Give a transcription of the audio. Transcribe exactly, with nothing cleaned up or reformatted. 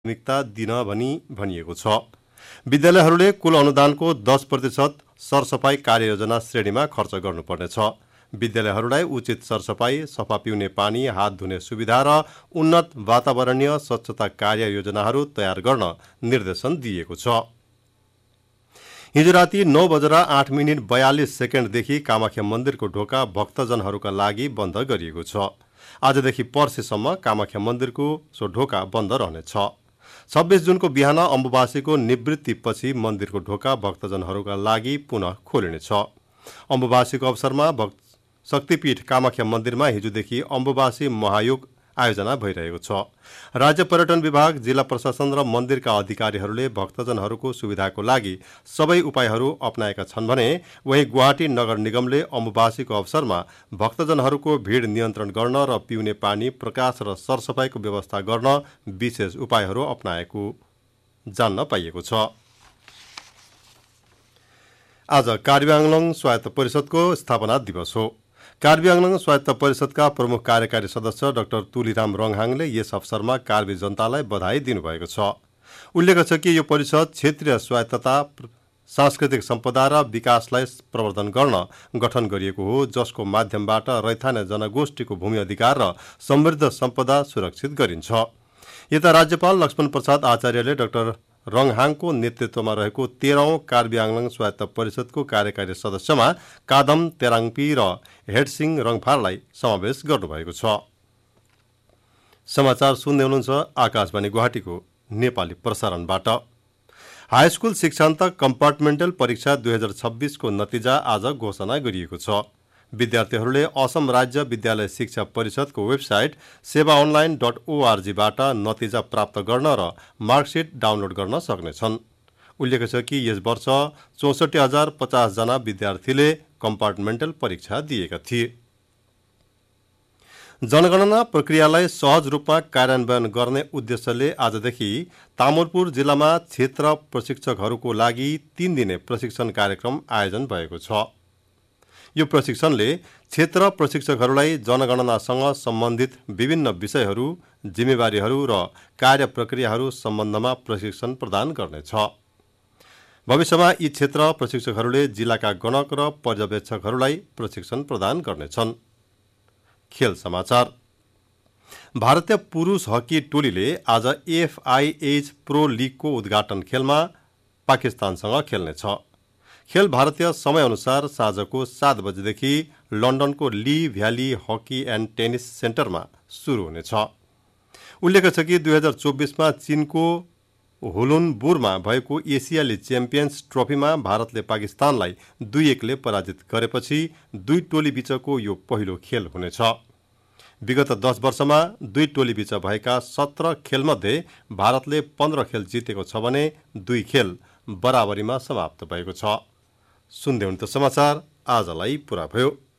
प्राथमिकता दिन भनी भनिएको छ। विद्यालयहरूले कुल अनुदानको दस प्रतिशत सरसफाई कार्ययोजना श्रेणीमा खर्च गर्नुपर्नेछ। विद्यालयहरूलाई उचित सरसफाई, सफा पिउने पानी, हात धुने सुविधा र उन्नत वातावरणीय स्वच्छता कार्य योजनाहरू तयार गर्न निर्देशन दिएको छ। हिजो राति नौ बजेर आठ मिनट बयालिस सेकेन्डदेखि कामाख्या मन्दिरको ढोका भक्तजनहरूका लागि बन्द गरिएको छ। आजदेखि पर्सिसम्म कामाख्या मन्दिरको सो ढोका बन्द रहनेछ। छब्बीस जुनको बिहान अम्बुबासीको निवृत्तिपछि मन्दिरको ढोका भक्तजनहरूका लागि पुनः खोलिनेछ। अम्बुबासीको अवसरमा भक्त शक्तिपीठ कामाख्या मन्दिरमा हिजोदेखि अम्बुबासी महायोग आयोजना भइरहेको छ। राज्य पर्यटन विभाग, जिल्ला प्रशासन र मन्दिरका अधिकारीहरूले भक्तजनहरूको सुविधाको लागि सबै उपायहरू अपनाएका छन् भने वहीं गुवाहाटी नगर निगमले अम्बुबासीको अवसरमा भक्तजनहरूको भिड नियन्त्रण गर्न र पिउने पानी, प्रकाश र सरसफाईको व्यवस्था गर्न विशेष उपायहरू अपनाएको जान्न पाइएको छ। आज कार्बी आङ्लोङ स्वायत्त परिषदको स्थापना दिवस हो। कार्बी आङ्लोङ स्वायत्त परिषदका प्रमुख कार्यकारी सदस्य डाक्टर तुलिराम रङहाङले यस अवसरमा कार्बी जनतालाई बधाई दिनुभएको छ। उल्लेख छ कि यो परिषद क्षेत्रीय स्वायत्तता, सांस्कृतिक सम्पदा र विकासलाई प्रवर्धन गर्न गठन गरिएको हो, जसको माध्यमबाट रैथाने जनगोष्ठीको भूमि अधिकार र समृद्ध सम्पदा सुरक्षित गरिन्छ। यता राज्यपाल लक्ष्मण प्रसाद आचार्यले डाक्टर रङहाङको नेतृत्वमा रहेको तेह्रौं कार्बी आङ्लोङ स्वायत्त परिषदको कार्यकारी सदस्यमा कादम तेराङपी र हेडसिङ रङफारलाई समावेश गर्नुभएको छ। समाचार सुन्दै हुनुहुन्छ आकाशवाणी गुवाहाटीको नेपाली प्रसारणबाट। हाई स्कुल शिक्षान्त कम्पार्टमेन्टल परीक्षा दुई हजार छब्बीसको नतिजा आज घोषणा गरिएको छ। विद्यार्थीहरूले असम राज्य विद्यालय शिक्षा परिषदको वेबसाइट सेवा अनलाइन डट ओआरजीबाट नतिजा प्राप्त गर्न र मार्कसिट डाउनलोड गर्न सक्नेछन्। उल्लेख छ कि यस वर्ष चौसठी हजार पचास जना विद्यार्थीले कम्पार्टमेन्टल परीक्षा दिएका थिए। जनगणना प्रक्रियालाई सहज रूपमा कार्यान्वयन गर्ने उद्देश्यले आजदेखि तामुलपुर जिल्लामा क्षेत्र प्रशिक्षकहरूको लागि तीन दिने प्रशिक्षण कार्यक्रम आयोजन भएको छ। यो प्रशिक्षणले क्षेत्र प्रशिक्षकहरूलाई जनगणनासँग सम्बन्धित विभिन्न विषयहरू, जिम्मेवारीहरू र कार्य प्रक्रियाहरू सम्बन्धमा प्रशिक्षण प्रदान गर्नेछ। भविष्यमा यी क्षेत्र प्रशिक्षकहरूले जिल्लाका गणक र पर्यवेक्षकहरूलाई प्रशिक्षण प्रदान गर्नेछन्। खेल समाचार। भारतीय पुरुष हकी टोलीले आज एफआइएच प्रो लिगको उद्घाटन खेलमा पाकिस्तानसँग खेल्नेछ। खेल भारतीय समयअनुसार साँझको सात बजेदेखि लन्डनको ली भ्याली हकी एन्ड टेनिस सेन्टरमा सुरु हुनेछ। उल्लेख छ कि दुई हजार चौबिसमा चीनको हुलुनबुरमा भएको एसियाली च्याम्पियन्स ट्रफीमा भारतले पाकिस्तानलाई दुई एकले पराजित गरेपछि दुई टोली बीचको यो पहिलो खेल हुनेछ। विगत दस वर्षमा दुई टोली बीच भएका सत्र खेलमध्ये भारतले पन्ध्र खेल जितेको छ भने दुई खेल बराबरीमा समाप्त भएको छ। सुन्दै हुनुहुन्छ समाचार। आजलाई पुरा भयो।